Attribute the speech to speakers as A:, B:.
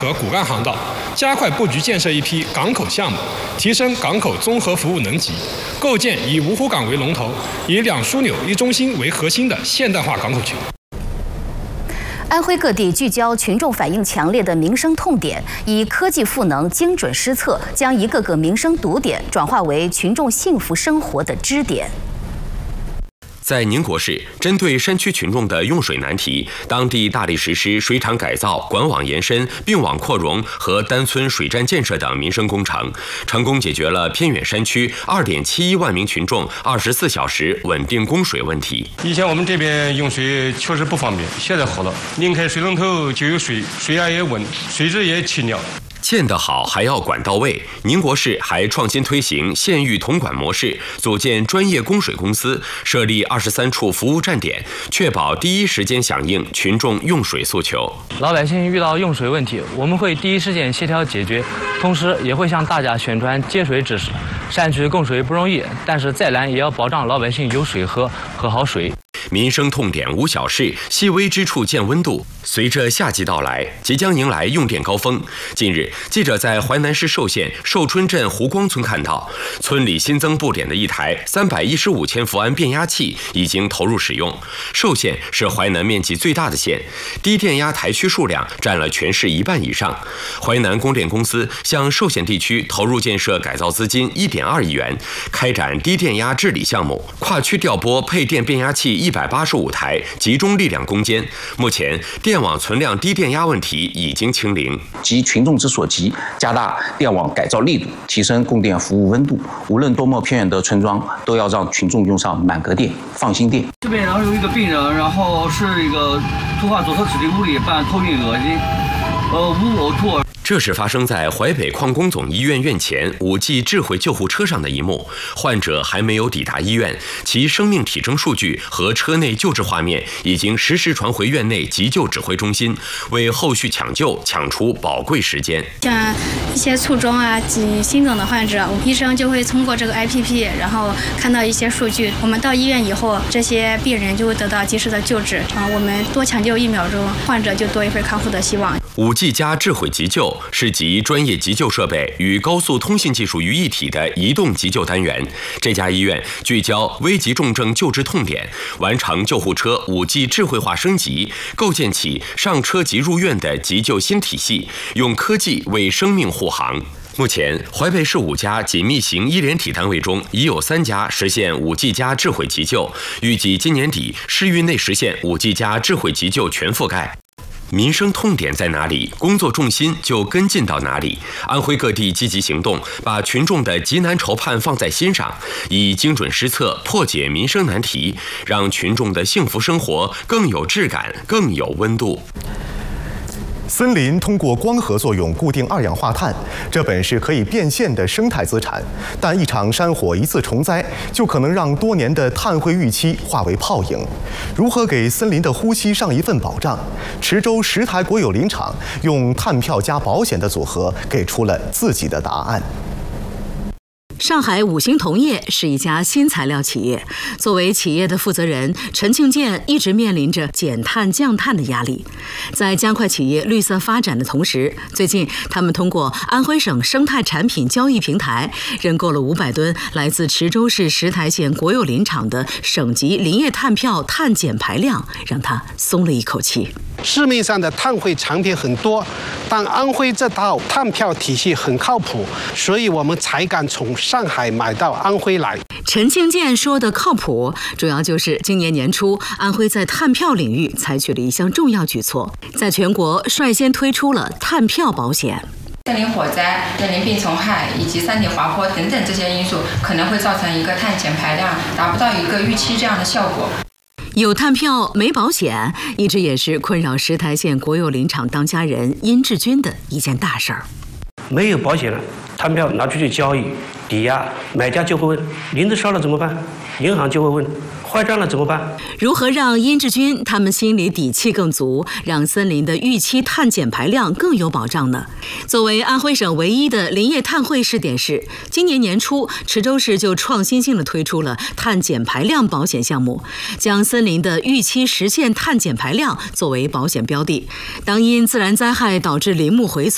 A: 和骨干航道，加快布局建设一批港口项目，提升港口综合服务能级，构建以芜湖港为龙头、以2枢纽1中心为核心的现代化港口群。
B: 安徽各地聚焦群众反映强烈的民生痛点，以科技赋能精准施策，将一个个民生堵点转化为群众幸福生活的支点。
C: 在宁国市，针对山区群众的用水难题，当地大力实施水厂改造、管网延伸、并网扩容和单村水站建设等民生工程，成功解决了偏远山区2.71万名群众24小时稳定供水问题。
D: 以前我们这边用水确实不方便，现在好了，拧开水龙头就有水，水压也稳，水质也清亮。
C: 建得好还要管到位，宁国市还创新推行县域统管模式，组建专业供水公司，设立23处服务站点，确保第一时间响应群众用水诉求。
E: 老百姓遇到用水问题，我们会第一时间协调解决，同时也会向大家宣传节水知识。山区供水不容易，但是再难也要保障老百姓有水喝，喝好水。
C: 民生痛点无小事，细微之处见温度。随着夏季到来，即将迎来用电高峰。近日，记者在淮南市寿县寿春镇湖光村看到，村里新增布点的一台315千伏安变压器已经投入使用。寿县是淮南面积最大的县，低电压台区数量占了全市1半以上。淮南供电公司向寿县地区投入建设改造资金1.2亿元，开展低电压治理项目，跨区调拨配电变压器185台，集中力量攻坚。目前，电网存量低电压问题已经清零。
F: 急群众之所急，加大电网改造力度，提升供电服务温度。无论多么偏远的村庄，都要让群众用上满格电、放心电。
G: 这边然后有一个病人，然后是一个突发左侧指定物理伴头晕恶心，无呕吐。
C: 这是发生在淮北矿工总医院院前5G 智慧救护车上的一幕。患者还没有抵达医院，其生命体征数据和车内救治画面已经实时传回院内急救指挥中心，为后续抢救抢出宝贵时间。
H: 像一些卒中啊、心梗的患者，医生就会通过这个 APP， 然后看到一些数据。我们到医院以后，这些病人就会得到及时的救治。我们多抢救1秒钟，患者就多一份康复的希望。
C: 5G 加智慧急救是集专业急救设备与高速通信技术于一体的移动急救单元。这家医院聚焦危急重症救治痛点，完成救护车5G 智慧化升级，构建起上车即入院的急救新体系，用科技为生命护航。目前，淮北市5家紧密型医联体单位中，已有3家实现5G 加智慧急救，预计今年底市域内实现5G 加智慧急救全覆盖。民生痛点在哪里，工作重心就跟进到哪里。安徽各地积极行动，把群众的急难愁盼放在心上，以精准施策破解民生难题，让群众的幸福生活更有质感、更有温度。
I: 森林通过光合作用固定2氧化碳，这本是可以变现的生态资产，但一场山火一次虫灾，就可能让多年的碳汇预期化为泡影。如何给森林的呼吸上一份保障？池州10台国有林场用碳票加保险的组合，给出了自己的答案。
J: 上海五星同业是一家新材料企业，作为企业的负责人，陈庆建一直面临着减碳降碳的压力。在加快企业绿色发展的同时，最近他们通过安徽省生态产品交易平台，认购了500吨来自池州市石台县国有林场的省级林业碳票碳减排量，让他松了一口气。
K: 市面上的碳汇产品很多，但安徽这套碳票体系很靠谱，所以我们才敢从上海买到安徽来。
J: 陈庆建说的靠谱，主要就是今年年初，安徽在碳票领域采取了一项重要举措，在全国率先推出了碳票保险。
L: 森林火灾、人林病虫害以及山体滑坡等等这些因素，可能会造成一个碳减排量达不到一个预期这样的效果。
J: 有碳票没保险，一直也是困扰石台县国有林场当家人殷志军的一件大事儿。
M: 没有保险了，碳票拿出去交易抵押，买家就会问林子烧了怎么办，银行就会问坏账了怎么办？
J: 如何让殷志军他们心里底气更足，让森林的预期碳减排量更有保障呢？作为安徽省唯一的林业碳汇试点市，今年年初，池州市就创新性的推出了碳减排量保险项目，将森林的预期实现碳减排量作为保险标的。当因自然灾害导致林木毁损，